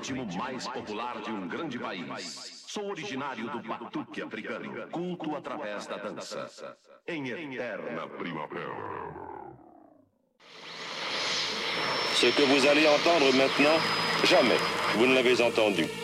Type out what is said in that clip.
ritmo mais popular de um grande país. Sou originário do batuque africano, culto através da dança, em eterna primavera. Ce que vous allez entendre maintenant, jamais vous ne l'avez entendu.